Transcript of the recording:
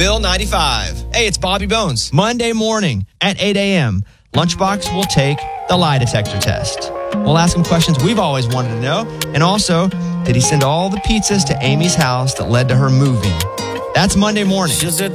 Bill 95. Hey, it's Bobby Bones. Monday morning at 8 a.m., Lunchbox will take the lie detector test. We'll ask him questions we've always wanted to know. And also, did he send all the pizzas to Amy's house that led to her moving? That's Monday morning.